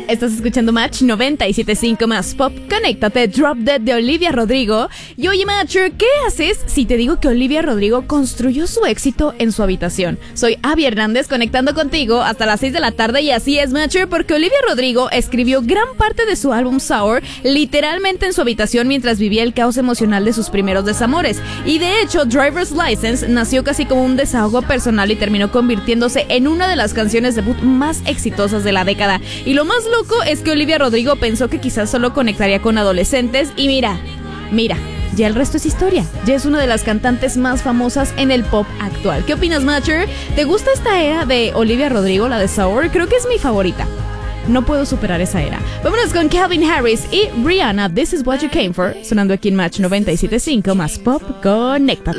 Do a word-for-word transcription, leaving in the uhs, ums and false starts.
Estás escuchando Match noventa y siete punto cinco más Pop. Conéctate, Drop Dead de Olivia Rodrigo. Y oye, Matcher, ¿qué haces si te digo que Olivia Rodrigo construyó su éxito en su habitación? Soy Abby Hernández conectando contigo hasta las seis de la tarde y así es, Matcher, porque Olivia Rodrigo escribió gran parte de su álbum Sour literalmente en su habitación mientras vivía el caos emocional de sus primeros desamores. Y de hecho, Driver's License nació casi como un desahogo personal y terminó convirtiéndose en una de las canciones debut más exitosas de la década. Y lo más loco es que Olivia Rodrigo pensó que quizás solo conectaría con adolescentes y mira, mira, ya el resto es historia. Ya es una de las cantantes más famosas en el pop actual. ¿Qué opinas, Matcher? ¿Te gusta esta era de Olivia Rodrigo, la de Sour? Creo que es mi favorita. No puedo superar esa era. Vámonos con Calvin Harris y Rihanna, This Is What You Came For, sonando aquí en Match noventa y siete punto cinco más Pop. Conéctate.